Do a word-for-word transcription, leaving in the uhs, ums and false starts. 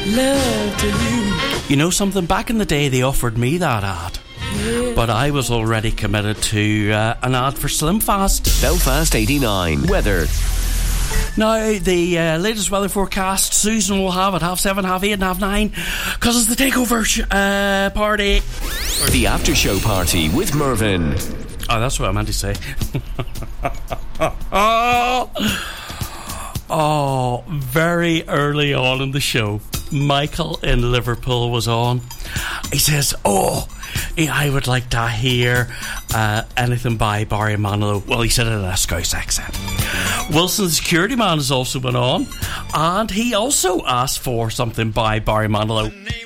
love to you. You know something? Back in the day, they offered me that ad. Yeah. But I was already committed to uh, an ad for Slim Fast. Belfast eighty-nine. Weather. Now, the uh, latest weather forecast, Susan will have at half seven, half eight and half nine, because it's the takeover sh- uh, party. The after show party with Mervyn. Oh, that's what I meant to say. oh, oh, very early on in the show, Michael in Liverpool was on. He says, oh, I would like to hear uh, anything by Barry Manilow. Well, he said it in a Scouse accent. Wilson, the security man, has also been on, and he also asked for something by Barry Manilow.